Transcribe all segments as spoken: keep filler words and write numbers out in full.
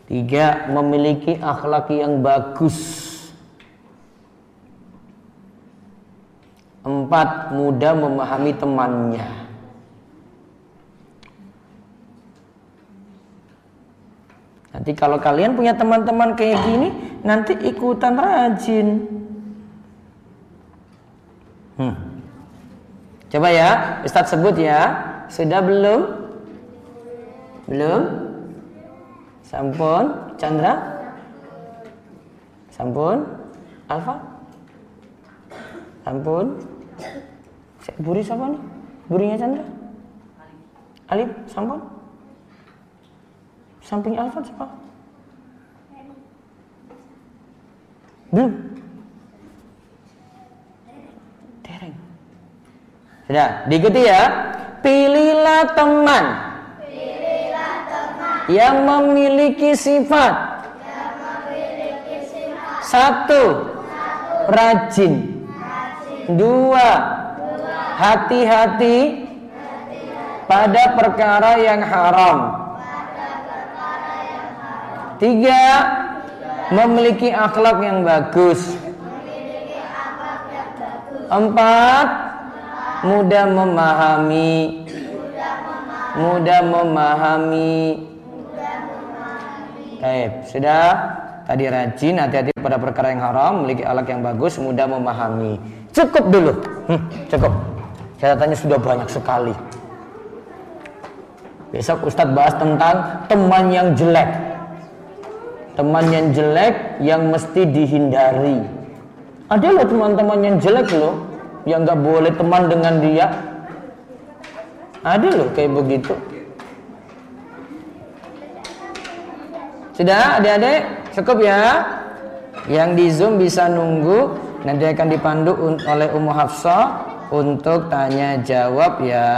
Tiga, memiliki akhlak yang bagus. Empat, mudah memahami temannya. Nanti kalau kalian punya teman-teman kayak gini, nanti ikutan rajin. Hmm. Coba ya, Ustadz sebut ya. Sudah belum? Belum? Sampun, Chandra? Sampun, Alfa? Sampun. Buri siapa nih? Burinya Chandra? Alif, sampun? Samping Alfa siapa? Belum? Tereng. Sudah, diikuti ya. Pilihlah teman, Pilihlah teman yang memiliki sifat, yang memiliki sifat. Satu, Satu. Rajin. Rajin. Dua, Dua. Hati-hati, hati-hati pada perkara yang haram. Pada perkara yang haram. Tiga, Tiga. Memiliki akhlak yang bagus. Memiliki akhlak yang bagus. Empat, mudah memahami, mudah memahami. Baik, sudah. Tadi rajin, hati-hati pada perkara yang haram, memiliki akhlak yang bagus, mudah memahami. Cukup dulu. Hmm, cukup. Catatannya sudah banyak sekali. Besok Ustadz bahas tentang teman yang jelek. Teman yang jelek yang mesti dihindari. Ada loh teman-teman yang jelek loh, yang gak boleh teman dengan dia. Ada loh kayak begitu. Sudah adik-adik? Cukup ya. Yang di Zoom bisa nunggu. Nanti akan dipandu oleh Ummu Hafsah untuk tanya jawab ya.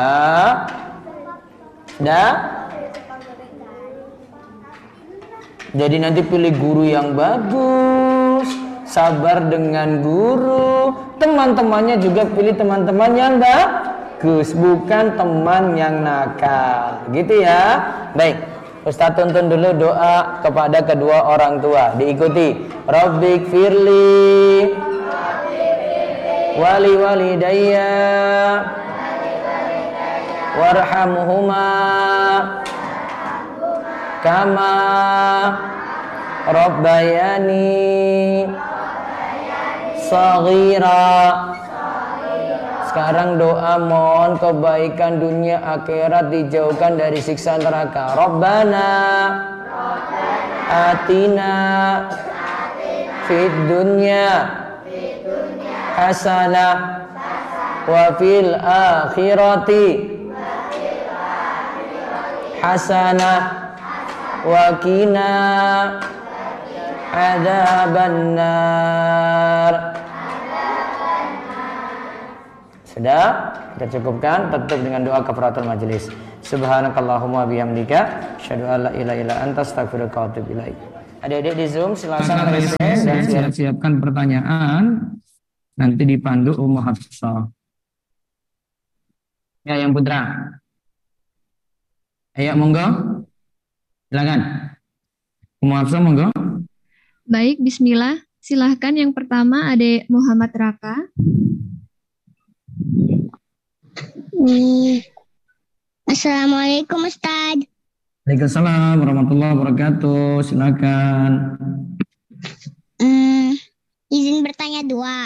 Sudah? Jadi nanti pilih guru yang bagus, sabar dengan guru. Teman-temannya juga pilih teman-teman yang bagus, bukan teman yang nakal. Gitu ya. Baik, Ustaz tuntun dulu doa kepada kedua orang tua. Diikuti. Rabbik firli wali walidayya warhamhuma kama rabbayani saghira. Sekarang doa mohon kebaikan dunia akhirat, dijauhkan dari siksa neraka. Rabbana atina fid dunya hasanah wa fil akhirati hasanah wa qina adzabannar. Sudah, kita cukupkan. Tutup dengan doa kafaratul majelis. Subhanakallahumma bihamdika asyhadu an la ilaha illa anta astaghfiruka wa atubu ilaik. Adik-adik di Zoom silakan reses dan siap-siapkan pertanyaan. Nanti dipandu Ummu Hafsah. Ya, yang putra. Ayo monggo. Silakan. Ummu Hafsah monggo. Baik, bismillah. Silahkan yang pertama Adik Muhammad Raka. Hmm. Assalamualaikum Ustaz. Waalaikumsalam warahmatullahi wabarakatuh. Silakan. Hmm, izin bertanya dua.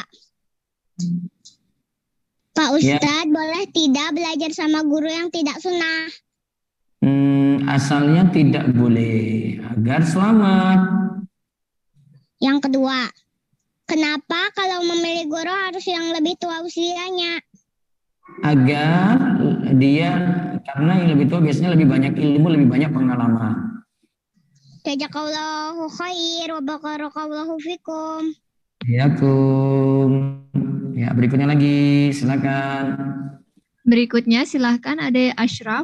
Pak Ustadz, ya. Boleh tidak belajar sama guru yang tidak sunnah? Hmm, asalnya tidak boleh agar selamat. Yang kedua, kenapa kalau memilih guru harus yang lebih tua usianya? Agar dia, karena yang lebih tua biasanya lebih banyak ilmu, lebih banyak pengalaman. Jazakallahu khair wa barakallahu fikum. Assalamualaikum. Ya, berikutnya lagi, silakan. Berikutnya silakan Ade Ashraf.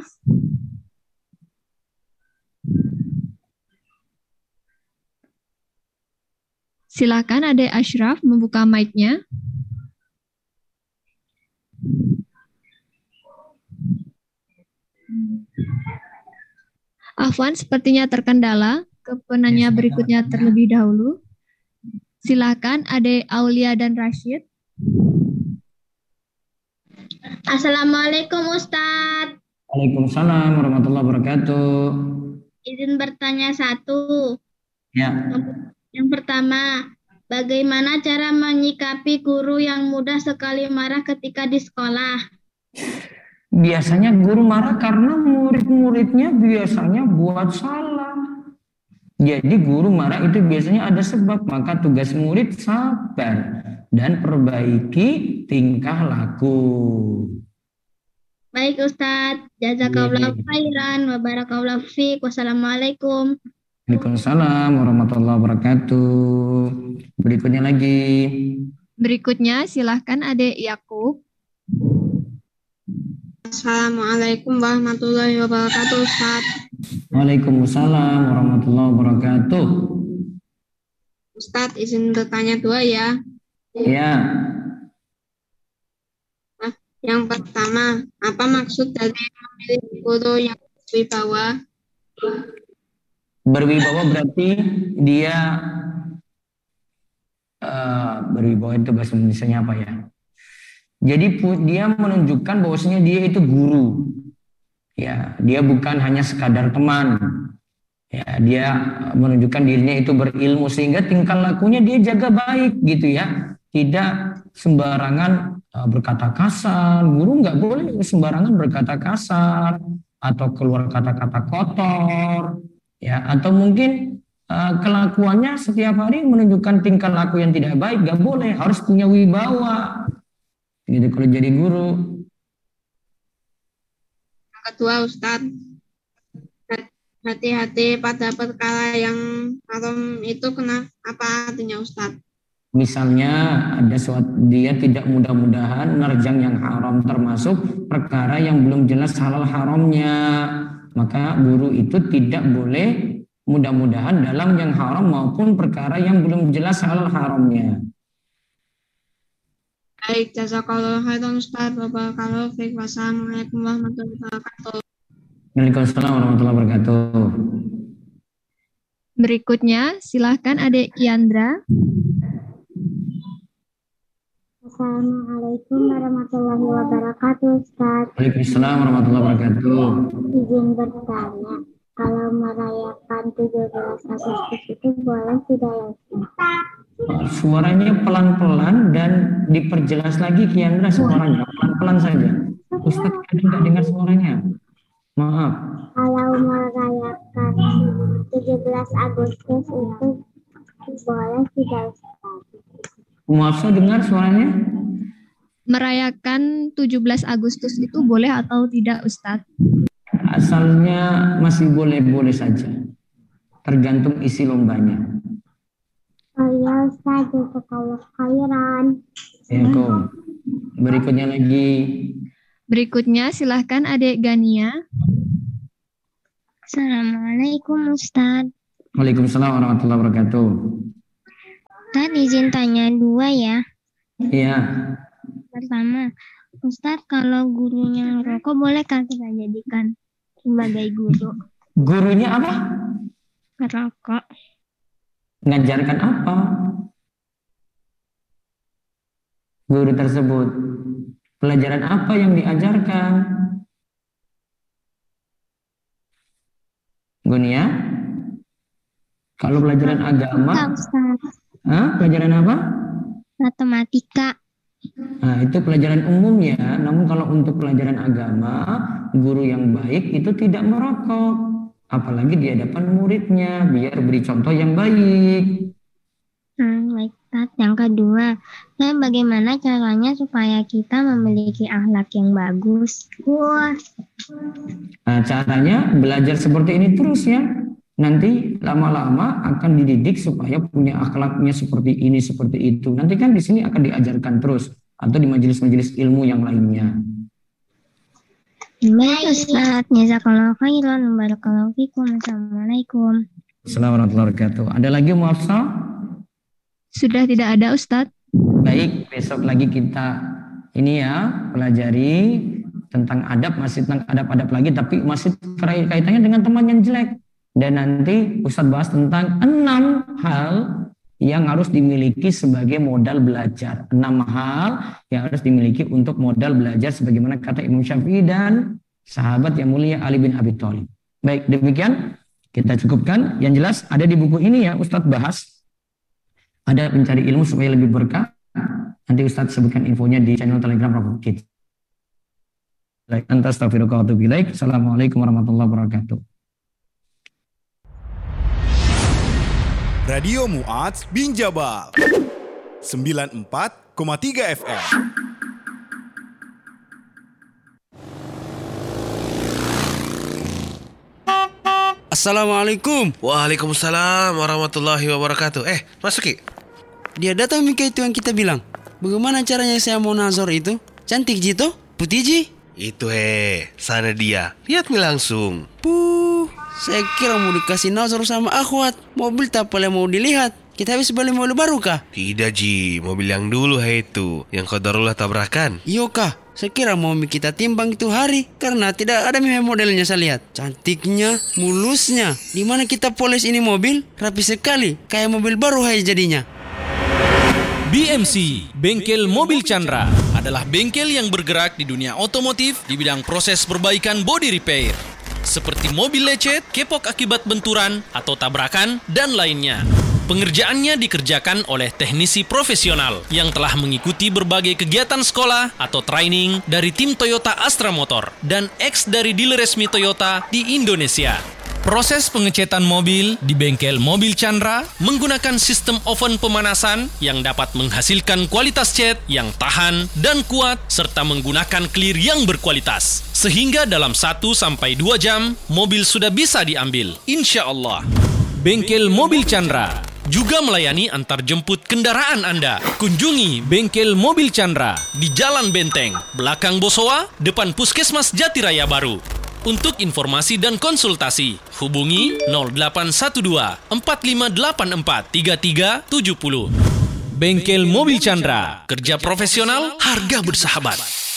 Silakan Ade Ashraf membuka mic-nya. Afwan sepertinya terkendala. ke penanya berikutnya terlebih dahulu. Silakan Ade Aulia dan Rashid. Assalamualaikum Ustadz. Waalaikumsalam warahmatullahi wabarakatuh. Izin bertanya satu. Ya, Yang pertama, bagaimana cara menyikapi guru yang mudah sekali marah ketika di sekolah? biasanya guru marah karena murid-muridnya biasanya buat salah. Jadi guru marah itu biasanya ada sebab, maka tugas murid sabar dan perbaiki tingkah laku. Baik Ustadz, jazakallahu khairan wa barakallahu fiik. Wassalamualaikum. Waalaikumsalam warahmatullahi wabarakatuh. Berikutnya lagi. Berikutnya silahkan Ade Yakub. Assalamualaikum warahmatullahi wabarakatuh, Ustaz. Waalaikumsalam warahmatullahi wabarakatuh. Ustaz, izin bertanya dua ya. Ya, Nah, yang pertama, apa maksud dari memilih guru yang berwibawa? berwibawa berarti dia eh, berwibawa itu bahasa Indonesianya apa ya? Jadi pu- dia menunjukkan bahwasanya dia itu guru. Ya, dia bukan hanya sekadar teman. Ya, dia menunjukkan dirinya itu berilmu sehingga tingkah lakunya dia jaga baik gitu ya. Tidak sembarangan uh, berkata kasar. Guru nggak boleh sembarangan berkata kasar atau keluar kata-kata kotor. Ya, atau mungkin uh, kelakuannya setiap hari menunjukkan tingkah laku yang tidak baik, nggak boleh. Harus punya wibawa. Gitu kalau jadi guru. Yang kedua, Ustaz, hati-hati pada perkara yang haram itu kena apa artinya, Ustaz? Misalnya ada suatu dia tidak mudah-mudahan nerjang yang haram termasuk perkara yang belum jelas halal haramnya, maka guru itu tidak boleh mudah-mudahan dalam yang haram maupun perkara yang belum jelas halal haramnya. Baik, jazakallahu khairan, Ustaz. Wabarakatuh. Wassalamualaikum warahmatullahi wabarakatuh. Waalaikumsalam warahmatullahi wabarakatuh. Berikutnya silahkan Ade Kiandra. Assalamualaikum warahmatullahi wabarakatuh, Ustaz. Waalaikumsalam warahmatullahi wabarakatuh. Izin bertanya, kalau merayakan tujuh belas Agustus itu boleh tidak ya, Ustaz? Suaranya pelan-pelan dan diperjelas lagi Kiandra suaranya pelan-pelan saja. Ustaz kadang nggak dengar suaranya. Maaf. Kalau merayakan tujuh belas Agustus itu boleh tidak, Ustaz? Maaf, saya dengar suaranya. Merayakan tujuh belas Agustus itu boleh atau tidak, Ustadz? Asalnya masih boleh-boleh saja. Tergantung isi lombanya. Oh iya, Ustaz, jazakallahu khairan. Ya, kok. Berikutnya lagi. Berikutnya silahkan Adek Gania. Assalamualaikum, Ustaz. Waalaikumsalam warahmatullahi wabarakatuh. Ustaz, izin tanya dua ya. Iya. Pertama, Ustaz, kalau gurunya ngerokok bolehkah kita jadikan sebagai guru? Gurunya apa? Ngerokok. Ngajarkan apa? Guru tersebut. Pelajaran apa yang diajarkan? Gunia? Kalau pelajaran agama, Enggak, Ustaz. Hah? Pelajaran apa? Matematika. Nah, itu pelajaran umum ya. Namun kalau untuk pelajaran agama, guru yang baik itu tidak merokok. Apalagi di hadapan muridnya, biar beri contoh yang baik. Hmm, baik, Ustaz. Yang kedua, nah, bagaimana caranya supaya kita memiliki akhlak yang bagus? Wah. Nah, caranya belajar seperti ini terus ya. Nanti lama-lama akan dididik supaya punya akhlaknya seperti ini, seperti itu. Nanti kan di sini akan diajarkan terus. Atau di majelis-majelis ilmu yang lainnya. Baik, Ustaz. Jazakallahu khairan. Barakallahu fikum. Assalamualaikum. Assalamualaikum warahmatullahi wabarakatuh. Ada lagi muafsal? Sudah tidak ada, Ustadz. Baik, besok lagi kita ini ya pelajari tentang adab, masih tentang adab-adab lagi, tapi masih kaitannya dengan teman yang jelek. Dan nanti Ustadz bahas tentang enam hal yang harus dimiliki sebagai modal belajar. Enam hal yang harus dimiliki untuk modal belajar sebagaimana kata Imam Syafi'i dan sahabat yang mulia Ali bin Abi Thalib. Baik, demikian kita cukupkan. Yang jelas ada di buku ini ya Ustadz bahas. Ada pencari ilmu supaya lebih berkah. Nanti Ustadz sebutkan infonya di channel Telegram Rabbul Kids. Baik, anta astaghfiruka wa atubu ilaik. Assalamualaikum warahmatullahi wabarakatuh. Radio Mu'adz bin Jabal sembilan puluh empat koma tiga F M. Assalamualaikum. Waalaikumsalam warahmatullahi wabarakatuh. Eh, Masuki. Dia datang Mika itu yang kita bilang. Bagaimana caranya saya mau nazar itu? Cantik Jito? Putih Ji? Itu he, sana dia. Lihat mi langsung. Puh, saya kira mau dikasih nazar sama akhwat. Mobil tak boleh mau dilihat. Kita habis beli mobil baru kah? Tidak Ji, mobil yang dulu he itu. Yang qadarullah tabrakan. Iyo kah? Saya kira mau kita timbang itu hari. Karena tidak ada modelnya saya lihat. Cantiknya, mulusnya. Dimana kita polis ini mobil? Rapi sekali. Kayak mobil baru hai jadinya. B M C, Bengkel Mobil Chandra, adalah bengkel yang bergerak di dunia otomotif di bidang proses perbaikan body repair. Seperti mobil lecet, kepok akibat benturan atau tabrakan, dan lainnya. Pengerjaannya dikerjakan oleh teknisi profesional yang telah mengikuti berbagai kegiatan sekolah atau training dari tim Toyota Astra Motor dan ex dari dealer resmi Toyota di Indonesia. Proses pengecetan mobil di bengkel Mobil Chandra menggunakan sistem oven pemanasan yang dapat menghasilkan kualitas cat yang tahan dan kuat serta menggunakan clear yang berkualitas. Sehingga dalam satu sampai dua jam, mobil sudah bisa diambil. Insya Allah. Bengkel Mobil Chandra juga melayani antar jemput kendaraan Anda. Kunjungi Bengkel Mobil Chandra di Jalan Benteng, belakang Bosowa, depan Puskesmas Jatiraya Baru. Untuk informasi dan konsultasi, hubungi nol delapan satu dua empat lima delapan empat tiga tiga tujuh nol. Bengkel Mobil Chandra, kerja profesional, harga bersahabat.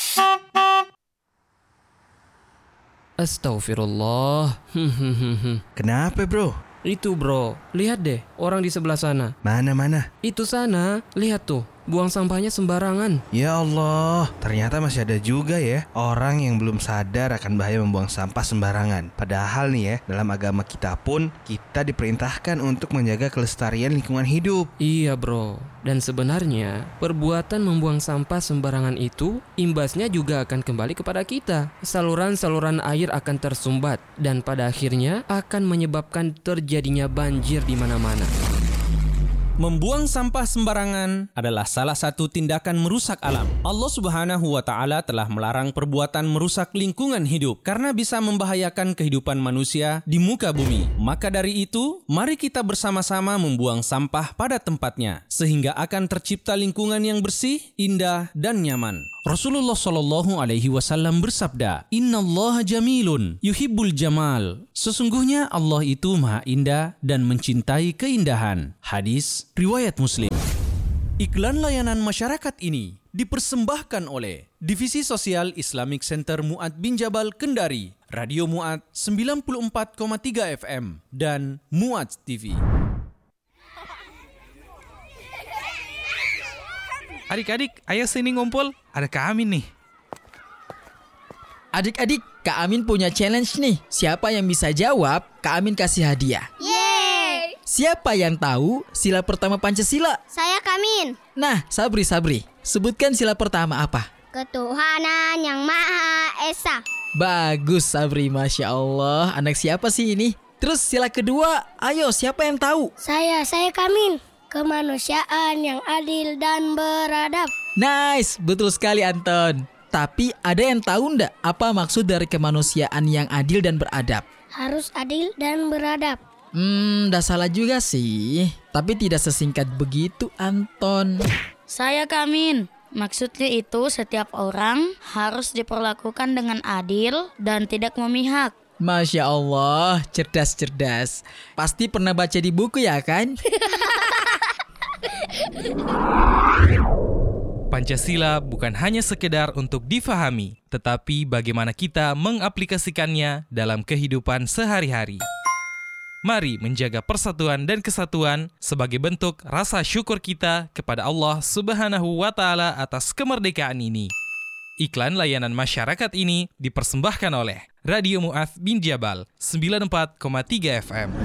Astagfirullah. Kenapa bro? Itu bro, lihat deh orang di sebelah sana. Mana-mana? Itu sana, lihat tuh, buang sampahnya sembarangan. Ya Allah, ternyata masih ada juga ya orang yang belum sadar akan bahaya membuang sampah sembarangan. Padahal nih ya, dalam agama kita pun kita diperintahkan untuk menjaga kelestarian lingkungan hidup. Iya bro, dan sebenarnya perbuatan membuang sampah sembarangan itu imbasnya juga akan kembali kepada kita. Saluran-saluran air akan tersumbat dan pada akhirnya akan menyebabkan terjadinya banjir di mana-mana. Membuang sampah sembarangan adalah salah satu tindakan merusak alam. Allah Subhanahu wa Ta'ala telah melarang perbuatan merusak lingkungan hidup karena bisa membahayakan kehidupan manusia di muka bumi. Maka dari itu, mari kita bersama-sama membuang sampah pada tempatnya sehingga akan tercipta lingkungan yang bersih, indah, dan nyaman. Rasulullah Shallallahu Alaihi Wasallam bersabda, Innallaha jamilun yuhibbul jamal. Sesungguhnya Allah itu maha indah dan mencintai keindahan. Hadis riwayat Muslim. Iklan layanan masyarakat ini dipersembahkan oleh Divisi Sosial Islamic Center Mu'adz bin Jabal Kendari, Radio Mu'adz sembilan puluh empat koma tiga F M, dan Mu'adz T V. Adik-adik, ayo sini ngumpul. Ada Kak Amin nih. Adik-adik, Kak Amin punya challenge nih. Siapa yang bisa jawab, Kak Amin kasih hadiah. Yeay! Siapa yang tahu sila pertama Pancasila? Saya Kak Amin. Nah, Sabri, Sabri. Sebutkan sila pertama apa? Ketuhanan yang Maha Esa. Bagus, Sabri. Masya Allah. Anak siapa sih ini? Terus sila kedua, ayo siapa yang tahu? Saya, saya Kak Amin. Kemanusiaan yang adil dan beradab. Nice, betul sekali Anton. Tapi ada yang tahu ndak apa maksud dari kemanusiaan yang adil dan beradab? Harus adil dan beradab. Hmm, dah salah juga sih. Tapi tidak sesingkat begitu Anton. Saya Kak Amin. Maksudnya itu setiap orang harus diperlakukan dengan adil dan tidak memihak. Masya Allah, cerdas-cerdas. Pasti pernah baca di buku ya kan? Pancasila bukan hanya sekedar untuk difahami, tetapi bagaimana kita mengaplikasikannya dalam kehidupan sehari-hari. Mari menjaga persatuan dan kesatuan sebagai bentuk rasa syukur kita kepada Allah Subhanahu wa Ta'ala atas kemerdekaan ini. Iklan layanan masyarakat ini dipersembahkan oleh Radio Mu'adz bin Jabal sembilan puluh empat koma tiga F M.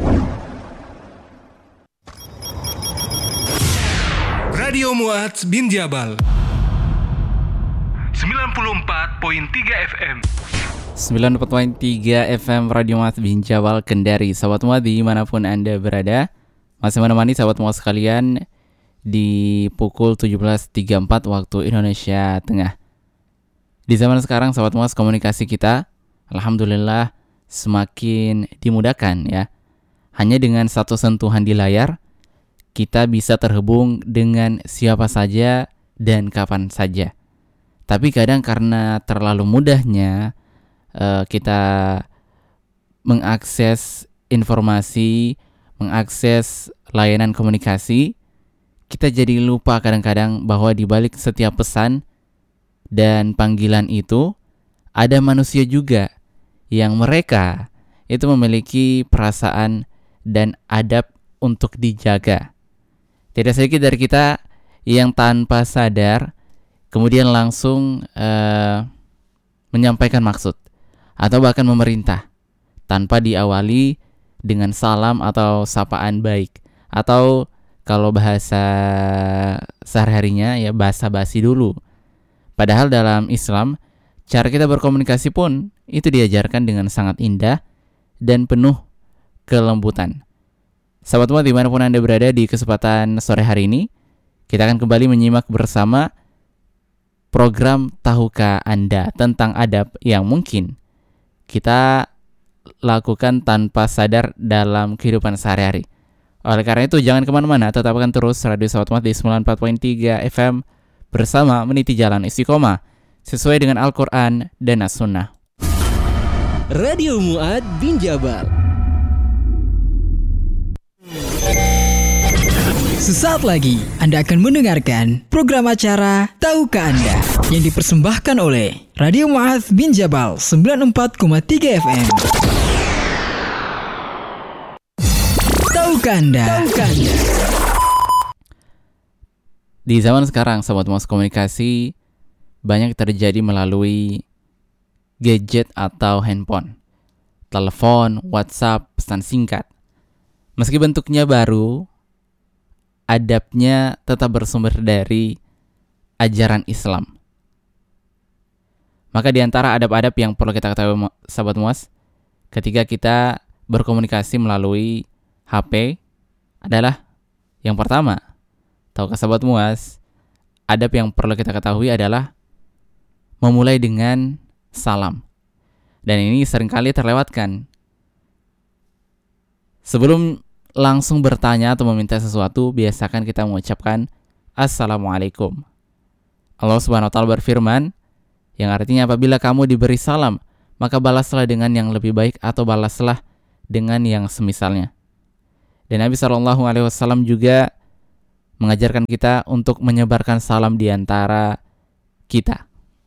Radio Mu'adz bin Jabal sembilan puluh empat koma tiga F M. sembilan puluh empat koma tiga F M Radio Mu'adz bin Jabal Kendari. Sahabat Mu'adz dimanapun Anda berada, masih menemani sahabat Mu'adz sekalian di pukul tujuh belas tiga puluh empat waktu Indonesia Tengah. Di zaman sekarang sahabat Mu'adz, komunikasi kita alhamdulillah semakin dimudahkan ya. Hanya dengan satu sentuhan di layar kita bisa terhubung dengan siapa saja dan kapan saja. Tapi kadang karena terlalu mudahnya uh, kita mengakses informasi, mengakses layanan komunikasi, kita jadi lupa kadang-kadang bahwa di balik setiap pesan dan panggilan itu ada manusia juga yang mereka itu memiliki perasaan dan adab untuk dijaga. Tidak sedikit dari kita yang tanpa sadar kemudian langsung uh, menyampaikan maksud atau bahkan memerintah tanpa diawali dengan salam atau sapaan baik, atau kalau bahasa sehari-harinya ya basa-basi dulu. Padahal dalam Islam cara kita berkomunikasi pun itu diajarkan dengan sangat indah dan penuh kelembutan. Sahabat Mu'adz dimanapun Anda berada, di kesempatan sore hari ini kita akan kembali menyimak bersama program Tahukah Anda, tentang adab yang mungkin kita lakukan tanpa sadar dalam kehidupan sehari-hari. Oleh karena itu jangan kemana-mana, tetapkan terus Radio Sahabat Mu'adz di sembilan puluh empat koma tiga F M bersama meniti jalan istiqomah sesuai dengan Al-Quran dan As-Sunnah. Radio Mu'adz bin Jabal. Sesaat lagi Anda akan mendengarkan program acara Tahukah Anda yang dipersembahkan oleh Radio Mu'adz bin Jabal sembilan puluh empat koma tiga F M. Tahukah Anda? Tahukah Anda? Di zaman sekarang sahabat Mu'adz, komunikasi banyak terjadi melalui gadget atau handphone, telepon, WhatsApp, pesan singkat. Meski bentuknya baru, adabnya tetap bersumber dari ajaran Islam. Maka di antara adab-adab yang perlu kita ketahui sahabat Mu'adz ketika kita berkomunikasi melalui H P adalah yang pertama, tahukah sahabat Mu'adz, adab yang perlu kita ketahui adalah memulai dengan salam. Dan ini seringkali terlewatkan. Sebelum langsung bertanya atau meminta sesuatu, biasakan kita mengucapkan Assalamualaikum. Allah Subhanahu wa Ta'ala berfirman, yang artinya apabila kamu diberi salam, maka balaslah dengan yang lebih baik atau balaslah dengan yang semisalnya. Dan Nabi shallallahu alaihi wasallam juga mengajarkan kita untuk menyebarkan salam di antara kita.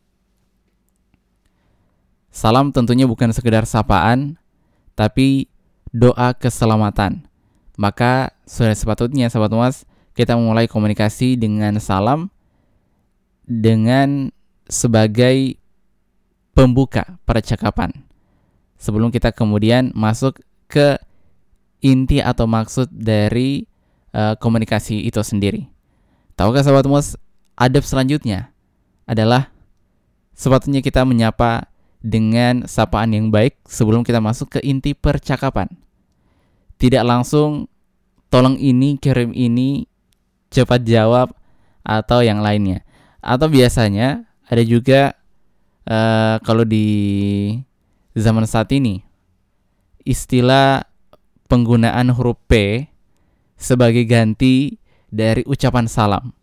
Salam tentunya bukan sekedar sapaan, tapi doa keselamatan. Maka sudah sepatutnya sahabat Mu'adz kita memulai komunikasi dengan salam, dengan sebagai pembuka percakapan, sebelum kita kemudian masuk ke inti atau maksud dari uh, komunikasi itu sendiri. Tahukah sahabat Mu'adz, adab selanjutnya adalah sepatutnya kita menyapa dengan sapaan yang baik sebelum kita masuk ke inti percakapan. Tidak langsung tolong ini, kirim ini, cepat jawab, atau yang lainnya. Atau biasanya ada juga uh, kalau di zaman saat ini istilah penggunaan huruf P sebagai ganti dari ucapan salam.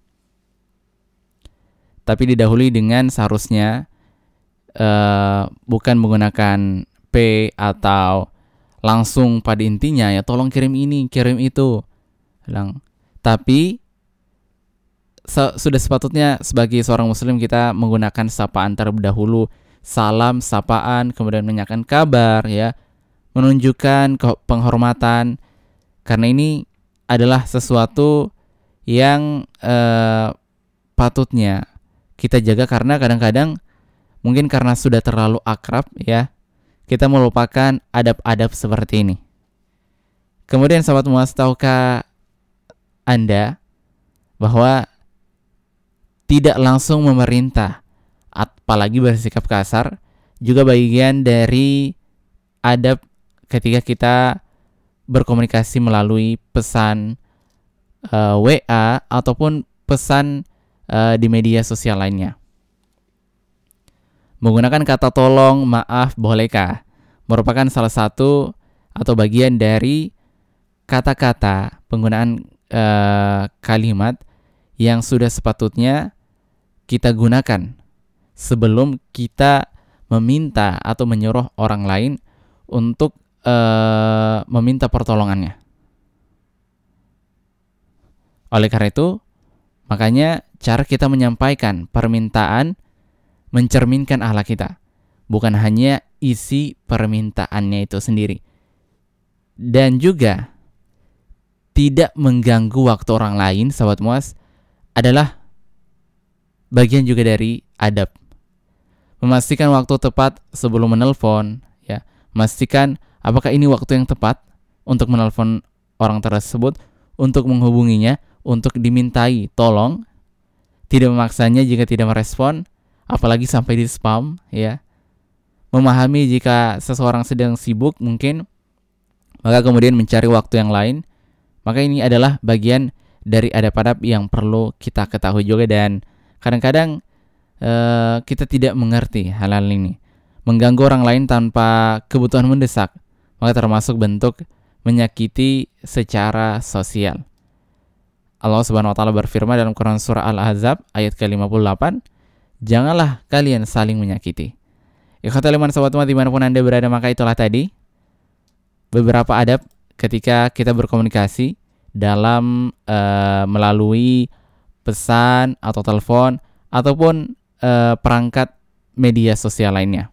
Tapi didahului dengan seharusnya uh, bukan menggunakan P atau langsung pada intinya ya tolong kirim ini, kirim itu. Lang. Tapi se- sudah sepatutnya sebagai seorang muslim kita menggunakan sapaan terlebih dahulu, salam, sapaan, kemudian menanyakan kabar ya, menunjukkan penghormatan, karena ini adalah sesuatu yang uh, patutnya kita jaga, karena kadang-kadang mungkin karena sudah terlalu akrab ya, kita melupakan adab-adab seperti ini. Kemudian sahabat Muaz, tahukah Anda bahwa tidak langsung memerintah, apalagi bersikap kasar, juga bagian dari adab ketika kita berkomunikasi melalui pesan uh, W A ataupun pesan uh, di media sosial lainnya. Menggunakan kata tolong, maaf, bolehkah, merupakan salah satu atau bagian dari kata-kata penggunaan uh, kalimat yang sudah sepatutnya kita gunakan sebelum kita meminta atau menyuruh orang lain untuk uh, meminta pertolongannya. Oleh karena itu, makanya cara kita menyampaikan permintaan mencerminkan akhlak kita, bukan hanya isi permintaannya itu sendiri. Dan juga tidak mengganggu waktu orang lain, sahabat Muaz, adalah bagian juga dari adab. Memastikan waktu tepat sebelum menelpon, ya. Memastikan apakah ini waktu yang tepat untuk menelpon orang tersebut, untuk menghubunginya, untuk dimintai tolong. Tidak memaksanya jika tidak merespon, apalagi sampai di spam, ya. Memahami jika seseorang sedang sibuk mungkin, maka kemudian mencari waktu yang lain. Maka ini adalah bagian dari adab-adab yang perlu kita ketahui juga, dan kadang-kadang uh, kita tidak mengerti hal-hal ini. Mengganggu orang lain tanpa kebutuhan mendesak, maka termasuk bentuk menyakiti secara sosial. Allah Subhanahu wa taala berfirman dalam Quran surah Al-Ahzab ayat ke lima puluh delapan, janganlah kalian saling menyakiti. Ikhwatul iman, sahabat umat dimanapun Anda berada, maka itulah tadi beberapa adab ketika kita berkomunikasi dalam uh, melalui pesan atau telepon ataupun uh, perangkat media sosial lainnya.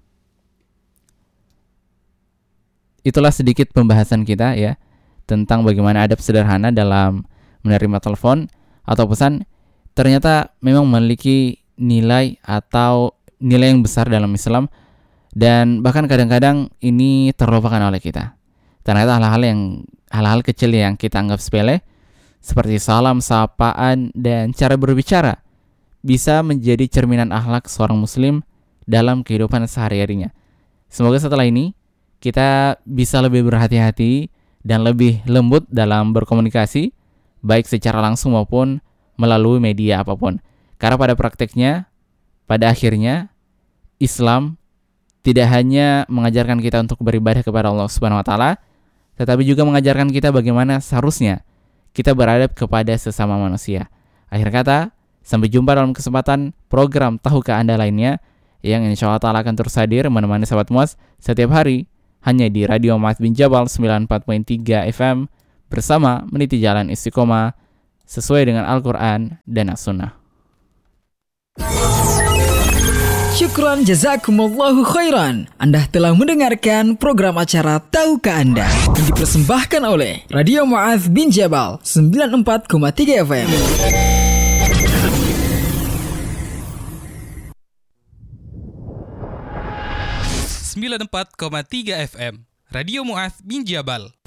Itulah sedikit pembahasan kita ya tentang bagaimana adab sederhana dalam menerima telepon atau pesan. Ternyata memang memiliki nilai atau nilai yang besar dalam Islam, dan bahkan kadang-kadang ini terlupakan oleh kita. Ternyata hal-hal yang hal-hal kecil yang kita anggap sepele seperti salam, sapaan, dan cara berbicara bisa menjadi cerminan akhlak seorang muslim dalam kehidupan sehari-harinya. Semoga setelah ini kita bisa lebih berhati-hati dan lebih lembut dalam berkomunikasi, baik secara langsung maupun melalui media apapun. Karena pada prakteknya, pada akhirnya, Islam tidak hanya mengajarkan kita untuk beribadah kepada Allah Subhanahu wa taala, tetapi juga mengajarkan kita bagaimana seharusnya kita beradab kepada sesama manusia. Akhir kata, sampai jumpa dalam kesempatan program Tahukah Anda lainnya yang insya Allah ta'ala akan terus hadir menemani sahabat Muaz setiap hari hanya di Radio Muaz bin Jabal sembilan puluh empat koma tiga F M bersama meniti jalan istiqomah sesuai dengan Al-Quran dan As-Sunnah. Syukran jazakumullahu khairan. Anda telah mendengarkan program acara Tahukah Anda yang dipersembahkan oleh Radio Muaz bin Jabal sembilan puluh empat koma tiga F M. sembilan puluh empat koma tiga F M Radio Muaz bin Jabal.